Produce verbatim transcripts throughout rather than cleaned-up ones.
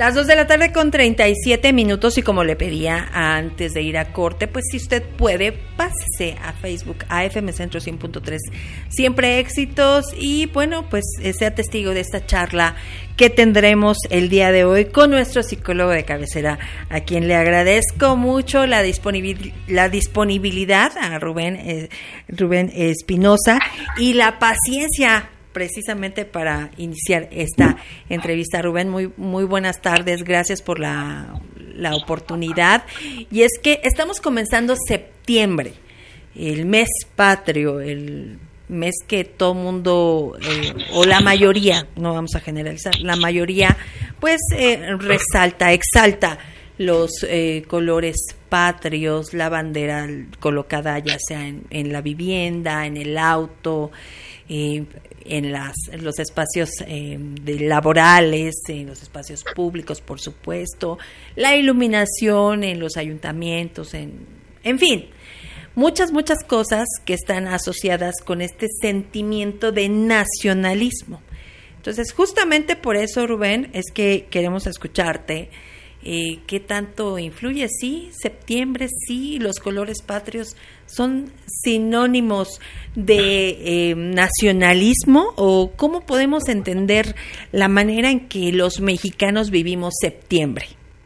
Las dos de la tarde con treinta y siete minutos, y como le pedía antes de ir a corte, pues si usted puede, pásese a Facebook, a F M Centro cien punto tres, siempre éxitos, y bueno, pues sea testigo de esta charla que tendremos el día de hoy con nuestro psicólogo de cabecera, a quien le agradezco mucho la, disponibil- la disponibilidad, a Rubén, eh, Rubén Espinosa, y la paciencia precisamente para iniciar esta entrevista. Rubén, muy muy buenas tardes, gracias por la, la oportunidad. Y es que estamos comenzando septiembre, el mes patrio, el mes que todo mundo, eh, o la mayoría, no vamos a generalizar, la mayoría pues eh, resalta, exalta los eh, colores patrios, la bandera colocada ya sea en, en la vivienda, en el auto, eh, en, las, en los espacios eh, de laborales, en los espacios públicos, por supuesto, la iluminación en los ayuntamientos, en, en fin, muchas, muchas cosas que están asociadas con este sentimiento de nacionalismo. Entonces, justamente por eso, Rubén, es que queremos escucharte. Eh, ¿Qué tanto influye? Sí, septiembre, sí, los colores patrios son sinónimos de eh, nacionalismo, o cómo podemos entender la manera en que los mexicanos vivimos septiembre.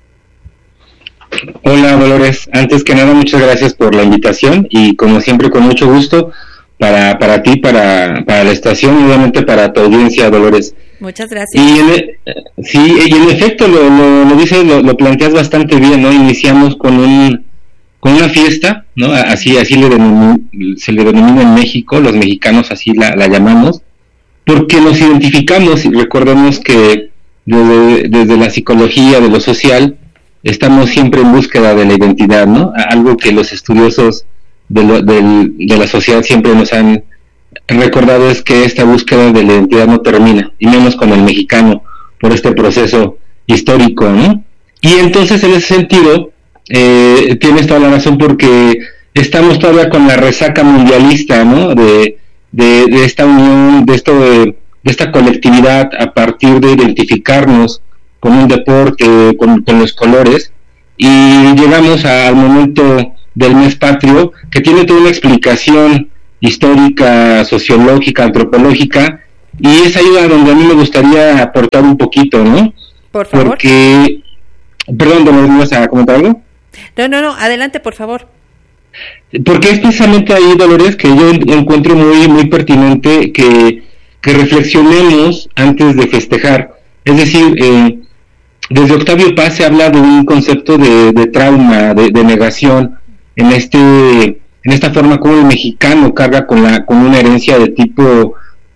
Hola, Dolores, antes que nada muchas gracias por la invitación, y como siempre con mucho gusto para para ti, para para la estación, y obviamente para tu audiencia, Dolores. Muchas gracias. Y en, sí, y en efecto lo, lo, lo dices, lo, lo planteas bastante bien, ¿no? Iniciamos con un con una fiesta, ¿no? Así así le denom- se le denomina en México, los mexicanos así la, la llamamos, porque nos identificamos, y recordemos que desde, desde la psicología de lo social estamos siempre en búsqueda de la identidad, ¿no? Algo que los estudiosos de, lo, de, de la sociedad siempre nos han recordado es que esta búsqueda de la identidad no termina, y menos con el mexicano, por este proceso histórico, ¿no? Y entonces, en ese sentido, eh, tienes toda la razón, porque estamos todavía con la resaca mundialista, ¿no? De, de, de esta unión, de esto de, de esta colectividad a partir de identificarnos con un deporte, con, con los colores, y llegamos a, al momento del mes patrio, que tiene toda una explicación histórica, sociológica, antropológica, y es ahí a donde a mí me gustaría aportar un poquito, ¿no? Por favor. Porque, perdón, ¿me vas a comentar algo? No, no, no, adelante, por favor. Porque es precisamente ahí, Dolores, que yo encuentro muy muy pertinente que, que reflexionemos antes de festejar. Es decir, eh, desde Octavio Paz se habla de un concepto de, de trauma, de, de negación, en este en esta forma como el mexicano carga con la con una herencia de tipo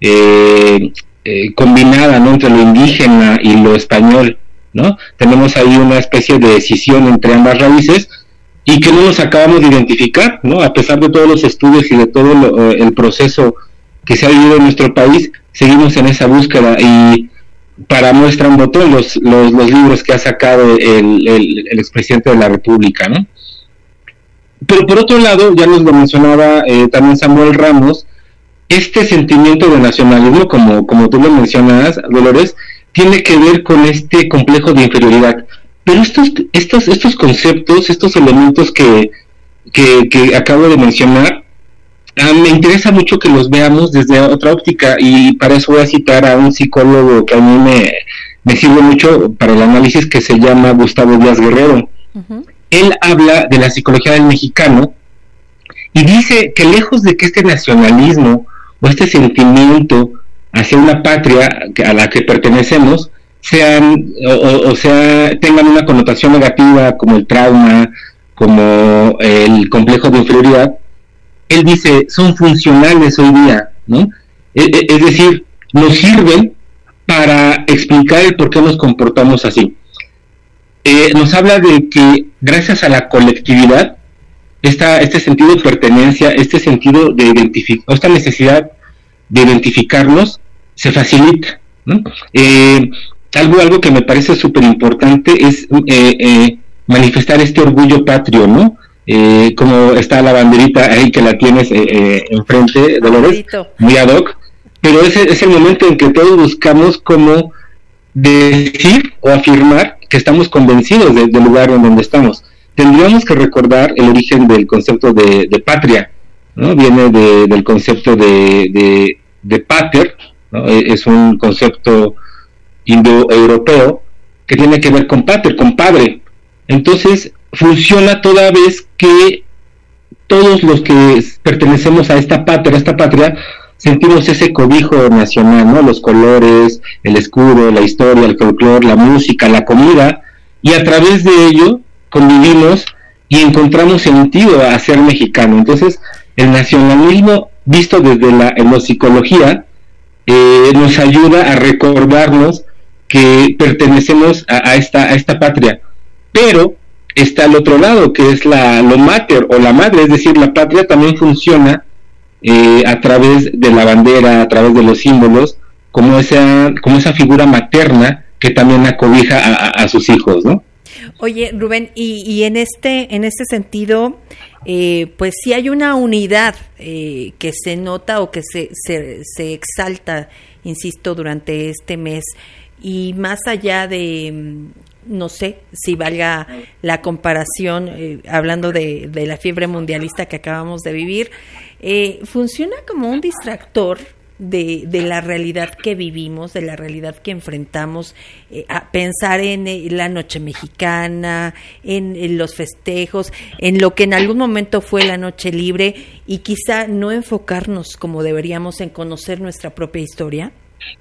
eh, eh, combinada, ¿no? Entre lo indígena y lo español, ¿no? Tenemos ahí una especie de decisión entre ambas raíces, y que no nos acabamos de identificar, ¿no? A pesar de todos los estudios y de todo lo, el proceso que se ha vivido en nuestro país, seguimos en esa búsqueda. Y para muestra un botón los los, los libros que ha sacado el, el, el expresidente de la República, ¿no? Pero por otro lado, ya nos lo mencionaba eh, también Samuel Ramos, este sentimiento de nacionalismo, como, como tú lo mencionas, Dolores, tiene que ver con este complejo de inferioridad. Pero estos estos estos conceptos, estos elementos que, que, que acabo de mencionar, ah, me interesa mucho que los veamos desde otra óptica, y para eso voy a citar a un psicólogo que a mí me, me sirve mucho para el análisis, que se llama Gustavo Díaz Guerrero. Uh-huh. Él habla de la psicología del mexicano y dice que lejos de que este nacionalismo o este sentimiento hacia una patria a la que pertenecemos sean o, o sea tengan una connotación negativa, como el trauma, como el complejo de inferioridad, él dice son funcionales hoy día, ¿no? Es, es decir, nos sirven para explicar el por qué nos comportamos así. Eh, nos habla de que gracias a la colectividad, esta, este sentido de pertenencia, este sentido de identificar, esta necesidad de identificarnos, se facilita, ¿no? Eh, algo, algo que me parece súper importante es eh, eh, manifestar este orgullo patrio, ¿no? Eh, como está la banderita ahí que la tienes eh, eh, enfrente, Dolores, muy ad hoc, pero ese es el momento en que todos buscamos como decir o afirmar que estamos convencidos de, del lugar en donde estamos. Tendríamos que recordar el origen del concepto de, de patria, ¿no? Viene de, del concepto de, de, de pater, ¿no? Es un concepto indoeuropeo que tiene que ver con pater, con padre. Entonces, funciona toda vez que todos los que pertenecemos a esta patria, a esta patria, sentimos ese cobijo nacional, ¿no? Los colores, el escudo, la historia, el folclore, la música, la comida, y a través de ello convivimos y encontramos sentido a ser mexicano. Entonces, el nacionalismo, visto desde la etnopsicología, eh, nos ayuda a recordarnos que pertenecemos a, a esta a esta patria. Pero está al otro lado, que es la lo mater o la madre, es decir, la patria también funciona eh, a través de la bandera, a través de los símbolos, como esa como esa figura materna que también acobija a, a, a sus hijos, ¿no? Oye, Rubén, y, y en este en este sentido, eh, pues sí hay una unidad eh, que se nota o que se, se se exalta, insisto, durante este mes, y más allá de, no sé si valga la comparación, eh, hablando de, de la fiebre mundialista que acabamos de vivir, eh, funciona como un distractor de, de la realidad que vivimos, de la realidad que enfrentamos, eh, a pensar en eh, la noche mexicana, en, en los festejos, en lo que en algún momento fue la noche libre, y quizá no enfocarnos como deberíamos en conocer nuestra propia historia.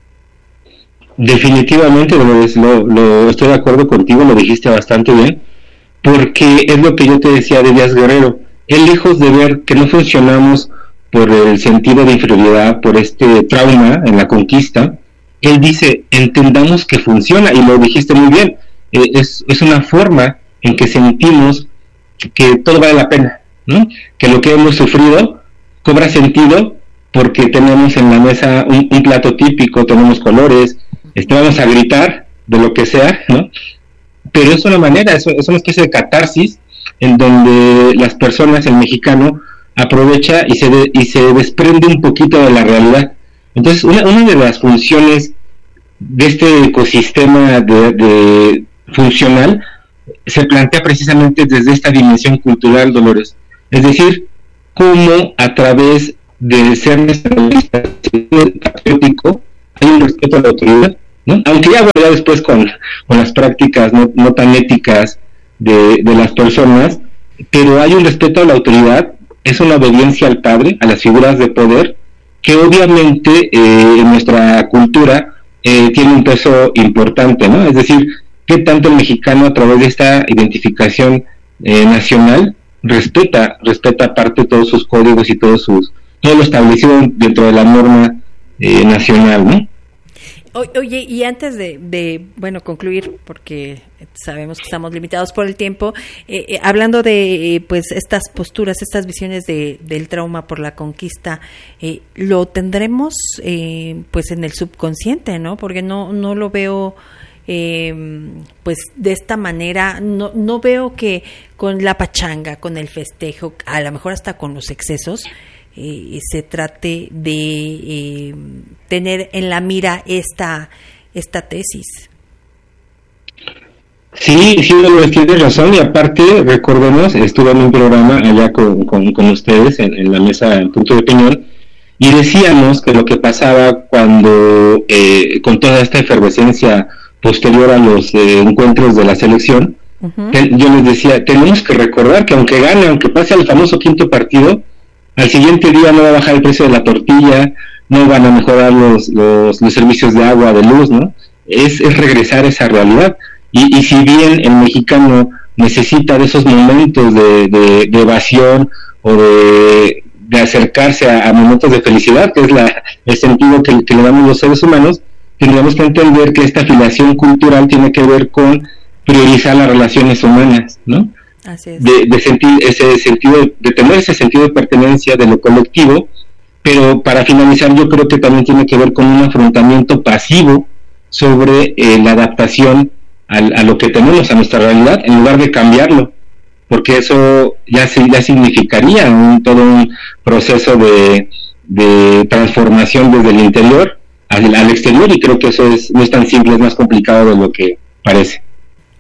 Definitivamente, lo, lo estoy de acuerdo contigo, lo dijiste bastante bien, porque es lo que yo te decía de Díaz Guerrero. Él, lejos de ver que no funcionamos por el sentido de inferioridad, por este trauma en la conquista, él dice, entendamos que funciona, y lo dijiste muy bien, eh, es, es una forma en que sentimos que todo vale la pena, ¿no? Que lo que hemos sufrido cobra sentido porque tenemos en la mesa un, un plato típico, tenemos colores, este, vamos a gritar de lo que sea, ¿no? Pero es una manera, es, es una especie de catarsis en donde las personas, el mexicano, aprovecha y se de, y se desprende un poquito de la realidad. Entonces, una, una de las funciones de este ecosistema de, de funcional se plantea precisamente desde esta dimensión cultural, Dolores. Es decir, cómo a través de ser nacionalista, patriótico, hay un respeto a la autoridad, ¿no? Aunque ya, bueno, ya después con, con las prácticas no, no tan éticas de, de las personas, pero hay un respeto a la autoridad, es una obediencia al padre, a las figuras de poder, que obviamente eh, en nuestra cultura eh, tiene un peso importante, ¿no? Es decir, qué tanto el mexicano a través de esta identificación eh, nacional respeta, respeta aparte todos sus códigos y todos sus, todo lo establecido dentro de la norma eh, nacional, ¿no? Oye, y antes de, de, bueno, concluir, porque sabemos que estamos limitados por el tiempo, eh, eh, hablando de, eh, pues, estas posturas, estas visiones de, del trauma por la conquista, eh, lo tendremos, eh, pues, en el subconsciente, ¿no? Porque no, no lo veo, eh, pues, de esta manera, no, no veo que con la pachanga, con el festejo, a lo mejor hasta con los excesos, Eh, se trate de eh, tener en la mira esta esta tesis. Sí, sí, tienes razón, y aparte, recordemos, estuve en un programa allá con, con, con ustedes en, en la mesa en Punto de Opinión, y decíamos que lo que pasaba cuando, eh, con toda esta efervescencia posterior a los eh, encuentros de la selección, uh-huh. te, yo les decía, tenemos que recordar que aunque gane, aunque pase al famoso quinto partido, al siguiente día no va a bajar el precio de la tortilla, no van a mejorar los, los, los servicios de agua, de luz, ¿no? Es, es regresar a esa realidad. Y, y si bien el mexicano necesita de esos momentos de, de, de evasión o de, de acercarse a, a momentos de felicidad, que es la, el sentido que, que le damos los seres humanos, tendríamos que entender que esta afiliación cultural tiene que ver con priorizar las relaciones humanas, ¿no? Así es. De, de sentir ese sentido, de tener ese sentido de pertenencia de lo colectivo, pero para finalizar yo creo que también tiene que ver con un afrontamiento pasivo sobre eh, la adaptación a, a lo que tenemos, a nuestra realidad, en lugar de cambiarlo, porque eso ya se, ya significaría un, todo un proceso de, de transformación desde el interior al, al exterior, y creo que eso es, no es tan simple, es más complicado de lo que parece.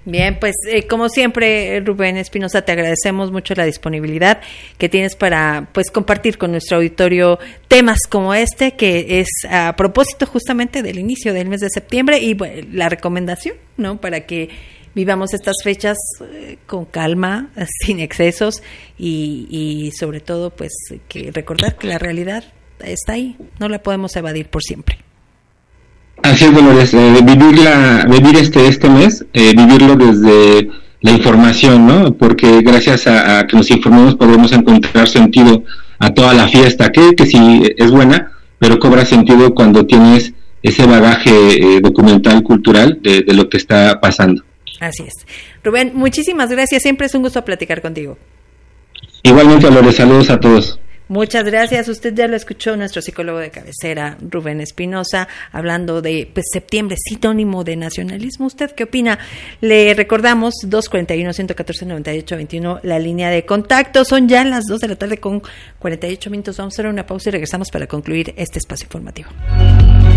Bien, pues eh, como siempre, Rubén Espinosa, te agradecemos mucho la disponibilidad que tienes para pues compartir con nuestro auditorio temas como este, que es a propósito justamente del inicio del mes de septiembre y bueno, la recomendación, ¿no? Para que vivamos estas fechas eh, con calma, sin excesos y, y sobre todo pues que recordar que la realidad está ahí, no la podemos evadir por siempre. Así es, Dolores, eh, vivir, la, vivir este, este mes, eh, vivirlo desde la información, ¿no? Porque gracias a, a que nos informemos podremos encontrar sentido a toda la fiesta, que, que sí es buena, pero cobra sentido cuando tienes ese bagaje eh, documental, cultural de, de lo que está pasando. Así es. Rubén, muchísimas gracias, siempre es un gusto platicar contigo. Igualmente, Dolores, saludos a todos. Muchas gracias. Usted ya lo escuchó, nuestro psicólogo de cabecera, Rubén Espinosa, hablando de pues, septiembre, sinónimo de nacionalismo. ¿Usted qué opina? Le recordamos dos cuatro uno, uno uno cuatro, nueve ocho dos uno, la línea de contacto. Son ya las dos de la tarde con cuarenta y ocho minutos. Vamos a hacer una pausa y regresamos para concluir este espacio informativo.